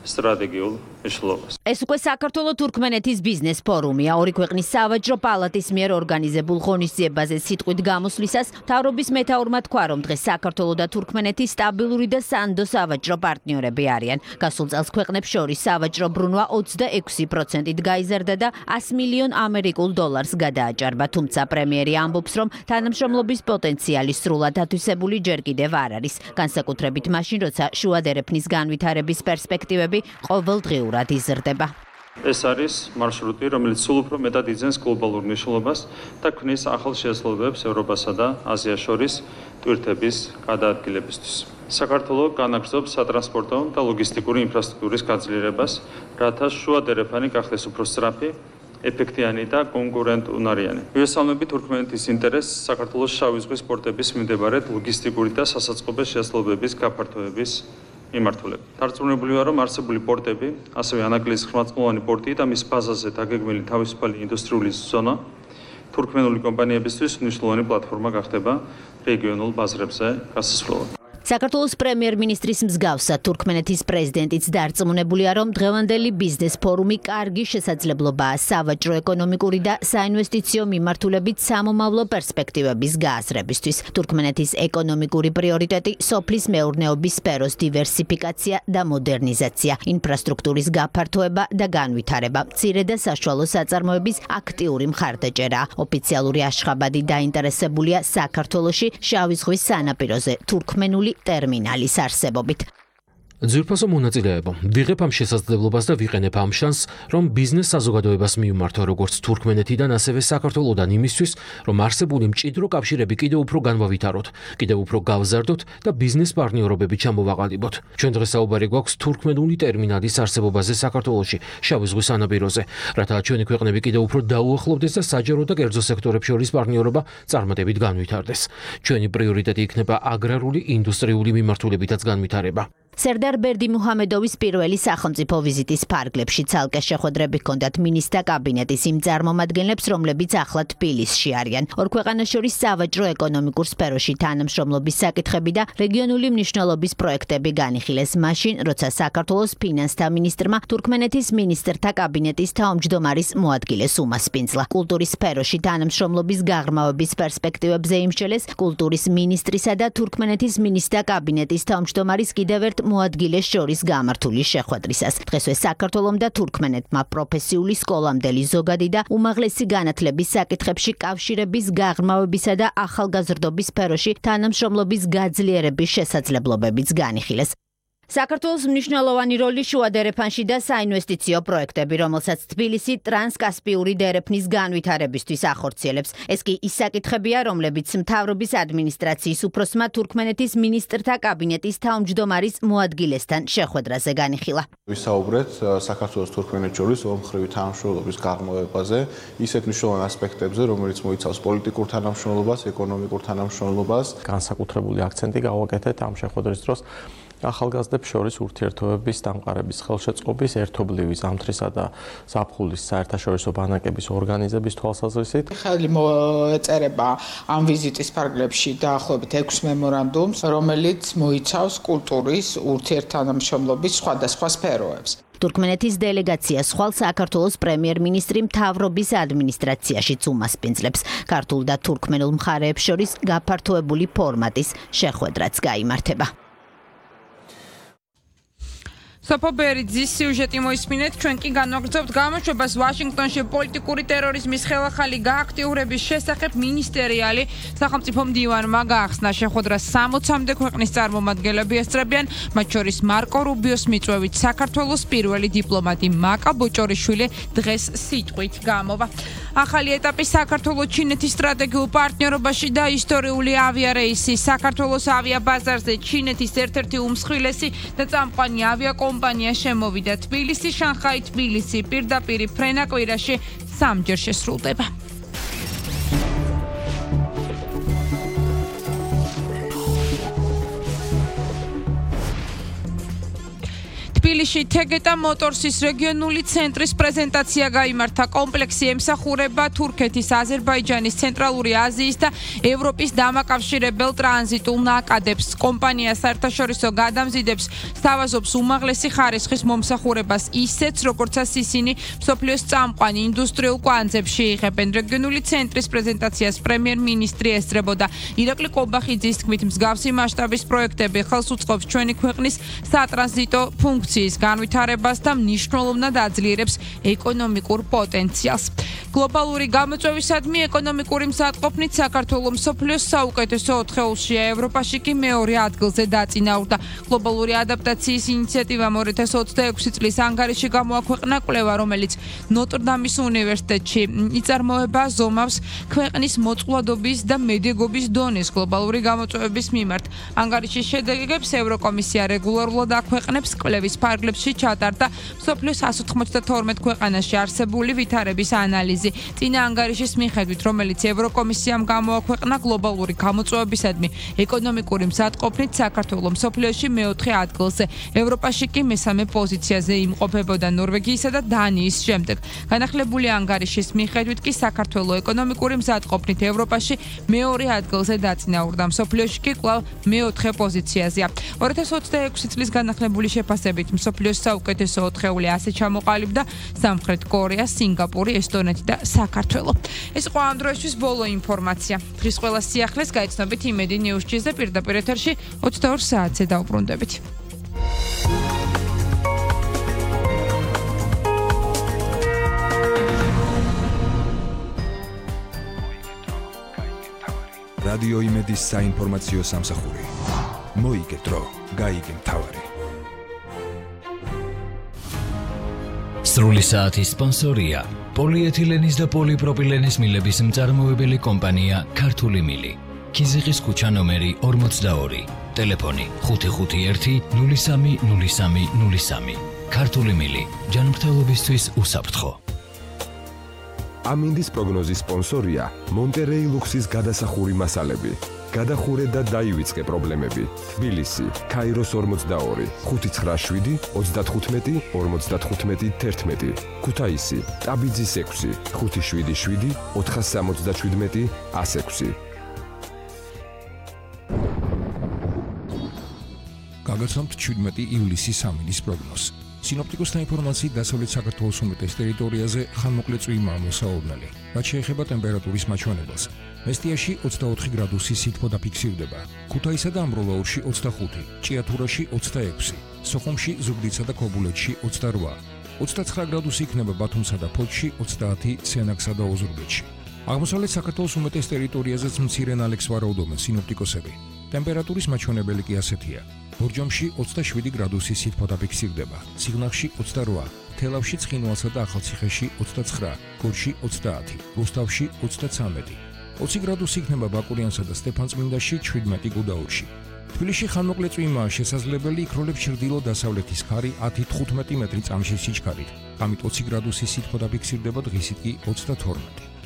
სტრატეგიულ მნიშვნელობას. ეს უკვე საქართველო-თურქმენეთის ბიზნეს ფორუმია. ორი ქვეყნის სავაჭრო პალატის მიერ ორგანიზებულ ღონისძიებაზე სიტყვით გამოსვლისას მთავრობის მეთაურმა თქვა, რომ დღეს საქართველო და თურქმენეთი სტაბილური და სანდო სავაჭრო პარტნიორები არიან. გასულ წელს ქვეყნებს შორის სავაჭრო ბრუნვა 26%-ით გაიზარდა და 100 მილიონ ამერიკულ დოლარს გადააჭარბა. თუმცა პრემიერი ამბობს, რომ თანამშრომლობის პოტენციალი სრულად ათვისებული ჯერ კიდევ არ არის. განსაკუთრებით მაშინ, როცა შუადერეფნის განვითარების პერსპექტივები ყოველდღიურად იზრდება. ეს არის მარშრუტი, რომელიც სულ უფრო მეტად იძენს გლობალურ მნიშვნელობას და ქმნის ახალ შესაძლებლობებს ევროპასა და აზიას შორის ტვირთების გადაადგილებისთვის. საქართველო განაგრძობს სატრანსპორტო და ლოგისტიკური ინფრასტრუქტურის გაძლიერებას, რათა შუადერეფანი გახდეს უფრო სწრაფი, ეფექტიანი და კონკურენტუნარიანი. მივესალმები თურქმენეთის ინტერესს საქართველოს შავი ზღვის პორტების მიმდებარედ ლოგისტიკური და სასაწყობე შესაძლებლობების გაფართოების მიმართულებით. დარწმუნებულია, რომ არსებული პორტები, ასევე ანაკლიის ხმალწმოვანი პორტი და მის ბაზაზე დაგეგმილი თავისუფალი ინდუსტრიული ზონა თურქმენული კომპანიებისთვის მნიშვნელოვანი პლატფორმა გახდება რეგიონულ ბაზრებზე გასასვლელად. საქართველოს პრემიერ-მინისტრის მსგავსად თურქმენეთის პრეზიდენტიც დარწმუნებულია, რომ დღევანდელი ბიზნეს ფორუმი კარგი შესაძლებლობაა სავაჭრო-ეკონომიკური და საინვესტიციო მიმართულებით სამომავლო პერსპექტივების გააზრებისთვის. თურქმენეთის ეკონომიკური პრიორიტეტი სოფლის მეურნეობის სფეროს დივერსიფიკაცია და მოდერნიზაცია, ინფრასტრუქტურის გაფართოება და განვითარება, მცირე და საშუალო საწარმოების აქტიური მხარდაჭერა. ოფიციალური აშხაბადი დაინტერესებულია საქართველოში შავი ზღვის სანაპიროზე თურქმენული ტერმინალის არსებობით. ძვირფასო მონაწილეებო, ვიღებ ამ შესაძლებლობას და ვიყენებ ამ შანსს, რომ ბიზნეს საზოგადოებას მივმართვა როგორც თურქმენეთიდან, ასევე საქართველოდან იმისთვის, რომ არსებული მჭიდრო კავშირები კიდევ უფრო განვავითაროთ, კიდევ უფრო გავზარდოთ და ბიზნეს პარტნიორობები ჩამოვაყალიბოთ. ჩვენ დღეს საუბარი გვაქვს თურქმენული ტერმინალის არსებობაზე საქართველოში, შავი ზღვის სანაპიროზე, რათა ჩვენი ქვეყნები კიდევ უფრო დაუახლოვდეს და საჯარო და კერძო სექტორებს შორის პარტნიორობა წარმატებით განვითარდეს. ჩვენი პრიორიტეტი იქნება აგრარული ინდუსტრიული მიმართულებითაც განვითარება. სერდარ ბერდიმუჰამედოვის პირველი სახელმწიფო ვიზიტის ფარგლებში ცალკე შეხვედრები ჰქონდათ მინისტრთა კაბინეტის იმ წარმომადგენლებს, რომლებიც ახლა თბილისში არიან. ორ ქვეყანას შორის სავაჭრო-ეკონომიკურ სფეროში თანამშრომლობის საკითხები და რეგიონული მნიშვნელობის პროექტები განიხილეს მაშინ, როცა საქართველოს ფინანსთა მინისტრმა თურქმენეთის მინისტრთა კაბინეტის თავმჯდომარის მოადგილეს უმასპინძლა. კულტურის სფეროში თანამშრომლობის გაღრმავების პერსპექტივებზე იმსჯელეს კულტურის მინისტრისა და თურქმენეთის მინისტრთა კაბინეტის თავმჯდომარის კიდევ ერთ მოადგილეს შორის გამართული შეხვედრისას. დღესვე საქართველომ და თურქმენეთმა პროფესიული სკოლამდელი ზოგადი და უმაღლესი განათლების საკითხებში კავშირების გაღრმავებისა და ახალგაზრდობის სფეროში თანამშრომლობის გაძლიერების შესაძლებლობებიც განიხილეს. საქართველოს მნიშვნელოვანი როლი შუადერეფანში და საინვესტიციო პროექტები, რომელსაც თბილისი ტრანსკასპიური დერეფნის განვითარებისთვის ახორციელებს. ეს კი ის საკითხებია, რომლებიც მთავრობის ადმინისტრაციის უფროსმა თურქმენეთის მინისტრთა კაბინეტის თავმჯდომარის მოადგილესთან შეხვედრაზე განიხილა. ვისაუბრეთ საქართველოს თურქმენეთს შორის ორმხრივი თანამშრომლობის გაღრმავებაზე, ისეთ მნიშვნელოვან ასპექტებზე, რომელიც მოიცავს პოლიტიკურ თანამშრომლობას, ეკონომიკურ თანამშრომლობას. განსაკუთრებული აქცენტი გავაკეთეთ ამ შეხვედრის დროს ახალგაზრდებს შორის ურთიერთობების დამყარების ხელშეწყობის, ერთობლივი ზამთრისა და ზაფხულის საერთაშორისო ბანაკების ორგანიზების თვალსაზრისით. ხელი მოეწერება ამ ვიზიტის ფარგლებში დაახლოებით 6 მემორანდუმს, რომელიც მოიცავს კულტურის ურთიერთთანამშრომლობის სხვადასხვა სფეროებს. თურქმენეთის დელეგაცია სხვალ საქართველოს პრემიერ-მინისტრი მთავრობის ადმინისტრაციაშიც უმასპინძლებს. ქართულ და თურქმენულ მხარეებს შორის გაფართოებული ფორმატის შეხვედრაც გაიმართება. სოფო ბერიძის სიუჟეტი მოისმინეთ, ჩვენ კი განვაგრძობთ გამოშვებას ვაშინგტონში პოლიტიკური ტერორიზმის ხელახალი გააქტიურების შესახებ მინისტერიალი სახელმწიფო მდივანმა გაახსნა. შეხვედრას 60-მდე ქვეყნის წარმომადგენლები ესწრებიან, მათ შორის მარკო რუბიოს მიწვევით საქართველოს პირველი დიპლომატი მაკა ბოჭორიშვილი დღეს სიტყვით გამოვა. ახალი ეტაპი საქართველოს ჩინეთის სტრატეგიულ პარტნიორობაში და ისტორიული ავიარეისი საქართველოს ავიაბაზარზე ჩინეთის ერთ-ერთი უმსხვილესი და წამყვანი ავიაკომპანია შემოვიდა თბილისი, შანხაი, თბილისი, პირდაპირ ფრენაკვირაში 3-ჯერ შესრულდება. თბილისში თეგეტა მოტორსის რეგიონული ცენტრის პრეზენტაცია გაიმართა. კომპლექსი ემსახურება თურქეთის, აზერბაიჯანის, ცენტრალური აზიის და ევროპის დამაკავშირებელ ტრანზიტულ ნაკადებს. კომპანია საერთაშორისო გადამზიდებს სთავაზობს უმაღლესი ხარისხის მომსახურებას, ისეც როგორცაც ისინი მსოფლიოს წამყვანი ინდუსტრიულ კვანძებში იღებენ. რეგიონული ცენტრის პრეზენტაციას პრემიერ-მინისტრი ესწრებოდა. ირაკლი კობახიძის თქმით, მსგავსი მასშტაბის პროექტები ხელს უწყობს ჩვენი ქვეყნის სატრანზიტო ფუნქციის განვითარებას და მნიშვნელოვნად აძლიერებს ეკონომიკურ პოტენციალს. გლობალური გამოწვევისადმი ეკონომიკური მზადყოფნით საქართველოს მსოფლიოს საუკეთესო 4-ეულშია, ევროპაში კი მეორე ადგილზე დაწინაურდა. გლობალური ადაპტაციის ინიციატივამ 2026 წლის ანგარიში გამოაქვეყნა კვლევა, რომელიც ნოტრ-დამის უნივერსიტეტში იწარმოება ზომავს ქვეყნის მოწყვლადობის და მედეგობის დონეს გლობალური გამოწვევების მიმართ. ანგარიშის შედეგებს ევროკომისია რეგულარულად აქვეყნებს. კვლევის ფარგლებში ჩატარდა მსოფლიოს 192 ქვეყანაში არსებული ვითარების ანალიზი. წინა ანგარიშის მიხედვით, რომელიც ევროკომისიამ გამოაქვეყნა, გლობალური გამოწვევებისადმი ეკონომიკური მზადყოფნით საქართველოს მსოფლიოში მეოთხე ადგილზე, ევროპაში კი მესამე პოზიციაზე იმყოფებოდა ნორვეგიისა და დანიის შემდეგ. განახლებული ანგარიშის მიხედვით კი საქართველოს ეკონომიკური მზადყოფნით ევროპაში მეორე ადგილზე დაწინაურდა, მსოფლიოში კი კვლავ მეოთხე პოზიციაზეა. 2026 წლის განახლებული შეფასებით მსოფლიოს საუკეთესო 4-ეული ასე ჩამოყალიბდა სამხრეთ კორეა, სინგაპური, ესტონეთი და საქართველო. ეს იყო ამ დროისთვის ბოლო ინფორმაცია. დღის ყველა სიახლეს გაიცნობით იმედი ნიუზ-ჭიზე პირდაპირ ეთერში 22 საათზე დავბრუნდებით. რადიო იმედის საინფორმაციო სამსახური. მოიგე დრო, გაიგე მთავარი. სრული საათის სპონსორია პოლიეთილენის და პოლიპროპილენის მილების მწარმოებელი კომპანია ქართული მილი. ქიზიყის ქუჩა ნომერი 42, ტელეფონი 551 03 03 03. ქართული მილი, ჯანმრთელობისთვის უსაფრთხო. ამინდის პროგნოზის სპონსორია მონტერეი ლუქსის გადასახური მასალები. გადახურე და დაივიწყე პრობლემები. თბილისი, ქაიროს 42, 597 35 55 11. ქუთაისი, ტაბიძის 6, 577 477 106. გაგაცნობთ 17 ივლისის სამინის პროგნოზს. სინოპტიკოსთა ინფორმაციით, დასავლეთ საქართველოს უმეტეს ტერიტორიაზე ხანმოკლე წვიმაა მოსაუბნელი. რაც შეეხება ტემპერატურის მაჩვენებელს, მესტიაში 24 გრადუსი სითბო დაფიქსირდება, ქუთაისსა და ამბროლაურში 25, ჭიათურაში 26, სოხუმში, ზუგდიდსა და ქობულეთში 28, 29 გრადუსი იქნება ბათუმსა და ფოთში, 30 სენაკსა და ოზურგეთში. აღმოსავლეთ საქართველოს უმეტეს ტერიტორიაზეც მცირე ნალექს ვარაუდობენ სინოპტიკოსები. ტემპერატურის მაჩვენებელი კი ასეთია: ბორჯომში 27 გრადუსი სითბო დაფიქსირდება, სიღნაღში 28, თელავში, ცხინვალსა და ახალციხეში 29, გორში 30, რუსთავში 33, 20 გრადუსი იქნება ბაკურიანსა და სტეფანწმინდაში, 17 გუდაურში. თბილისში ხანმოკლე წვიმაა შესაძლებელი, იქროლებს ჩრდილო-დასავლეთის ქარი 10-15 მეტრი წამში სიჩქარით. ამით 20 გრადუსი სითბო დაფიქსირდება, დღისით კი 32.